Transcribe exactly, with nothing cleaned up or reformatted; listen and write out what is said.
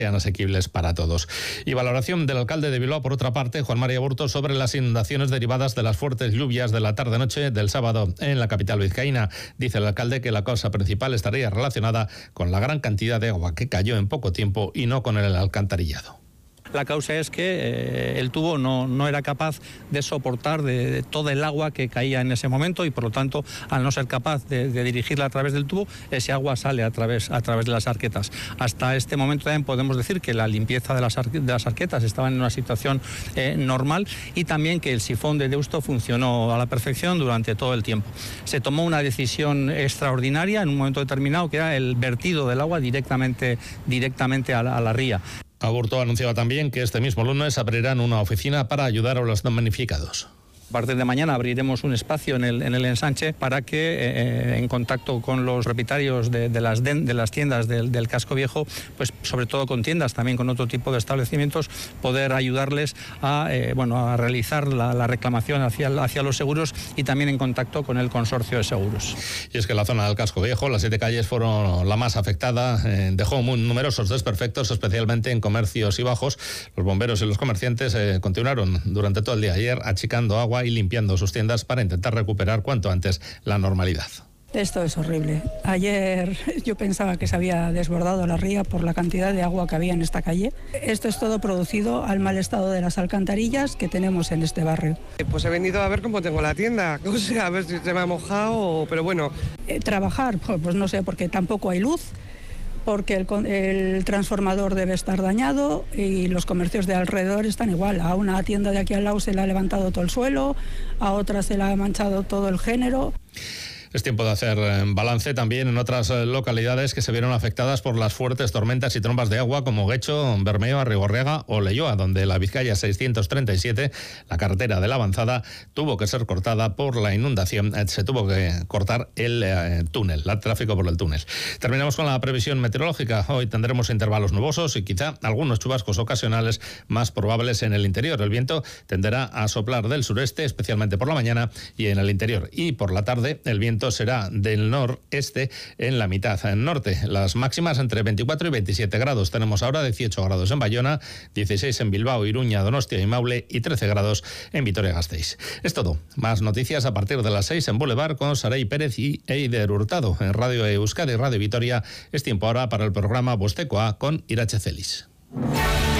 sean asequibles para todos. Y valoración del alcalde de Bilbao, por otra parte, Juan María Aburto, sobre las inundaciones derivadas de las fuertes lluvias de la tarde-noche del sábado en la capital vizcaína. Dice el alcalde que la causa principal estaría relacionada con la gran cantidad de agua que cayó en poco tiempo y no con el alcantarillado. La causa es que eh, el tubo no, no era capaz de soportar de, de todo el agua que caía en ese momento y por lo tanto, al no ser capaz de, de dirigirla a través del tubo, ese agua sale a través, a través de las arquetas. Hasta este momento también podemos decir que la limpieza de las, arque, de las arquetas estaba en una situación eh, normal y también que el sifón de Deusto funcionó a la perfección durante todo el tiempo. Se tomó una decisión extraordinaria en un momento determinado, que era el vertido del agua directamente, directamente a la, a la ría. Aburto anunciaba también que este mismo lunes abrirán una oficina para ayudar a los damnificados. A partir de mañana abriremos un espacio en el, en el ensanche para que, eh, en contacto con los propietarios de, de, las, de, de las tiendas del, del casco viejo, pues sobre todo con tiendas, también con otro tipo de establecimientos, poder ayudarles a, eh, bueno, a realizar la, la reclamación hacia, hacia los seguros y también en contacto con el consorcio de seguros. Y es que la zona del casco viejo, las siete calles, fueron la más afectada, eh, dejó muy numerosos desperfectos, especialmente en comercios y bajos. Los bomberos y los comerciantes eh, continuaron durante todo el día ayer achicando agua y limpiando sus tiendas para intentar recuperar cuanto antes la normalidad. Esto es horrible. Ayer yo pensaba que se había desbordado la ría por la cantidad de agua que había en esta calle. Esto es todo producido al mal estado de las alcantarillas que tenemos en este barrio. Pues he venido a ver cómo tengo la tienda, o sea, a ver si se me ha mojado, pero bueno. Eh, trabajar, pues no sé, porque tampoco hay luz, porque el, el transformador debe estar dañado y los comercios de alrededor están igual. A una tienda de aquí al lado se le ha levantado todo el suelo, a otra se le ha manchado todo el género. Es tiempo de hacer balance también en otras localidades que se vieron afectadas por las fuertes tormentas y trombas de agua, como Guecho, Bermeo, Arrigorriaga o Leioa, donde la Vizcaya seiscientos treinta y siete, la carretera de la Avanzada, tuvo que ser cortada por la inundación. Se tuvo que cortar el eh, túnel, el tráfico por el túnel. Terminamos con la previsión meteorológica. Hoy tendremos intervalos nubosos y quizá algunos chubascos ocasionales más probables en el interior. El viento tenderá a soplar del sureste, especialmente por la mañana y en el interior. Y por la tarde, el viento será del noreste en la mitad norte. Las máximas entre veinticuatro y veintisiete grados. Tenemos ahora dieciocho grados en Bayona, dieciséis en Bilbao, Iruña, Donostia y Maule y trece grados en Vitoria-Gasteiz. Es todo. Más noticias a partir de las seis en Boulevard con Saray Pérez y Eider Hurtado. En Radio Euskadi y Radio Vitoria es tiempo ahora para el programa Bostekoa con Irache Celis.